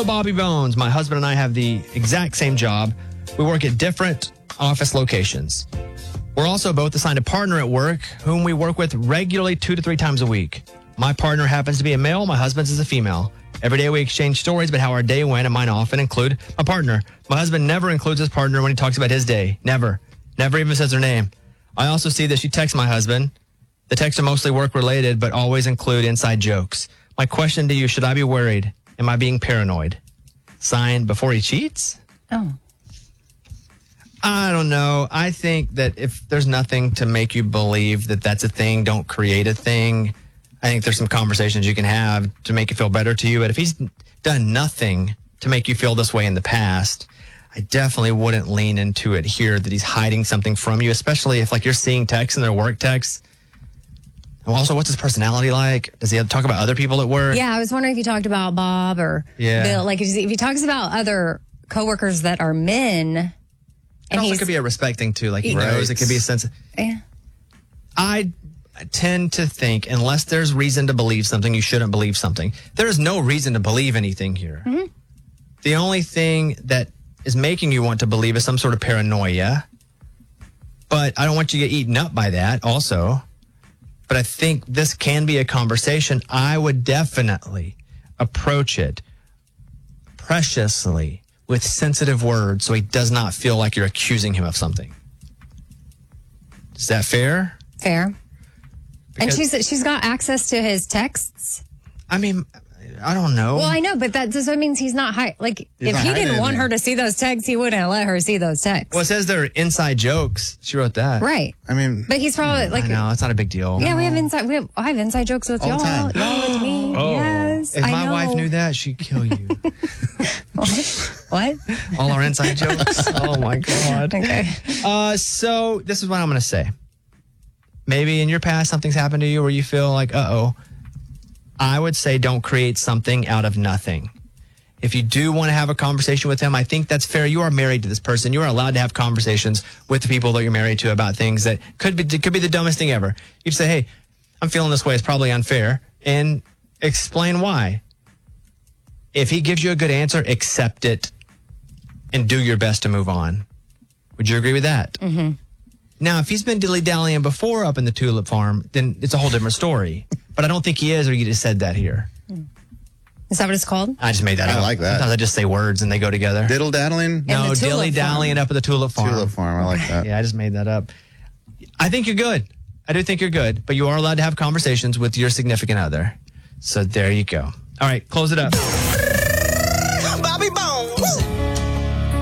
Hello, Bobby Bones. My husband and I have the exact same job. We work at different office locations. We're also both assigned a partner at work whom we work with regularly 2 to 3 times a week. My partner happens to be a male. My husband's is a female. Every day we exchange stories about how our day went, and mine often include my partner. My husband never includes his partner when he talks about his day. Never. Never even says her name. I also see that she texts my husband. The texts are mostly work-related, but always include inside jokes. My question to you, should I be worried? Am I being paranoid? Signed, before he cheats? Oh. I don't know. I think that if there's nothing to make you believe that that's a thing, don't create a thing. I think there's some conversations you can have to make it feel better to you. But if he's done nothing to make you feel this way in the past, I definitely wouldn't lean into it here that he's hiding something from you, especially if like you're seeing texts and they're work texts. And also, what's his personality like? Does he talk about other people at work? Yeah, I was wondering if he talked about Bob or Bill. Like, if he talks about other coworkers that are men. It also could be a respect thing, too. Like, he knows it could be a sense of... Yeah. I tend to think, unless there's reason to believe something, you shouldn't believe something. There is no reason to believe anything here. Mm-hmm. The only thing that is making you want to believe is some sort of paranoia. But I don't want you to get eaten up by that also. But I think this can be a conversation. I would definitely approach it preciously with sensitive words so he does not feel like you're accusing him of something. Is that fair? Fair. Because, and she's got access to his texts. I mean, I don't know. Well, I know, but that just means he's not like if he didn't want her to see those texts, he wouldn't let her see those texts. Well, it says they're inside jokes. She wrote that. Right. I mean, but he's probably like, no, it's not a big deal. Yeah, I have inside jokes with y'all. Y'all with me. Oh. Yes. If my wife knew that, she'd kill you. What? All our inside jokes. Oh my God. Okay. So this is what I'm going to say. Maybe in your past something's happened to you where you feel like, I would say don't create something out of nothing. If you do want to have a conversation with him, I think that's fair. You are married to this person. You are allowed to have conversations with the people that you're married to about things that could be the dumbest thing ever. You say, hey, I'm feeling this way. It's probably unfair. And explain why. If he gives you a good answer, accept it and do your best to move on. Would you agree with that? Mm-hmm. Now, if he's been dilly-dallying before up in the tulip farm, then it's a whole different story. But I don't think he is, or you just said that here. Is that what it's called? I just made that up. I like that. Sometimes I just say words and they go together. Diddle-daddling? No, dilly-dallying up at the tulip farm. Tulip farm, I like that. Yeah, I just made that up. I think you're good. I do think you're good. But you are allowed to have conversations with your significant other. So there you go. All right, close it up.